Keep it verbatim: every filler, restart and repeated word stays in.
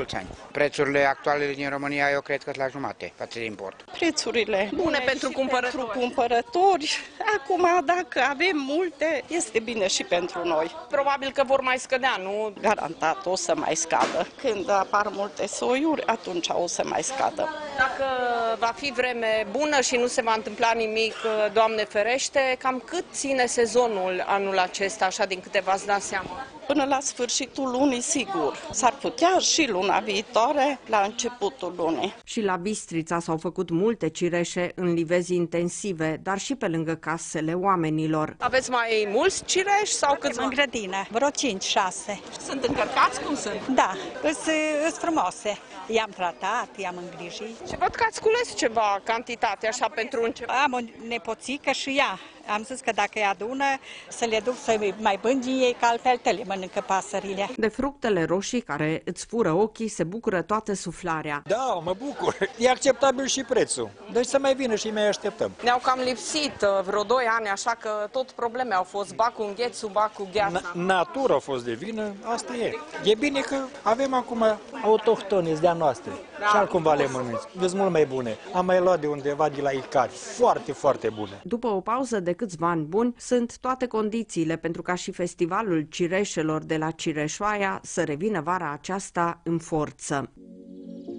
mulți ani. Prețurile actuale din România eu cred că sunt la jumate față de import. Prețurile bune pentru cumpărători. pentru cumpărători. Acum, dacă avem multe, este bine și pentru noi. Probabil că vor mai scădea, nu? Garantat o să mai scadă. Când apar multe soiuri, atunci o să mai scadă. Dacă va fi vreme bună și nu se va întâmpla nimic, Doamne ferește, cam cât ține sezonul anul acesta, așa din câte v-ați dat seama? Până la sfârșitul lunii, sigur. S-ar putea și luna viitoare, la începutul lunii. Și la Bistrița s-au făcut multe cireșe în livezi intensive, dar și pe lângă casele oamenilor. Aveți mai mulți cireși sau câți? În grădină, vreo cinci șase. Sunt încărcați? Cum sunt? Da, sunt frumoase. I-am tratat, i-am îngrijit. Și văd că ați cules ceva cantitate așa pentru început. Am o nepoțică și ea. Am zis că dacă îi adună, să le duc să mai bângi ei, că altfel te le mănâncă pasările. De fructele roșii care îți fură ochii se bucură toată suflarea. Da, mă bucur. E acceptabil și prețul. Deci să mai vină și mai așteptăm. Ne-au cam lipsit vreo doi ani, așa că tot probleme au fost. Ba cu înghețul, ba cu gheața. Natura a fost de vină, asta e. E bine că avem acum autohtone de-a noastre. Da, și altcumva le mănânci. Deci mult mai bune. Am mai luat de undeva de la Icari. Foarte, foarte bune. După o pauză de câțiva ani buni, sunt toate condițiile pentru ca și festivalul cireșelor de la Cireșoaia să revină vara aceasta în forță.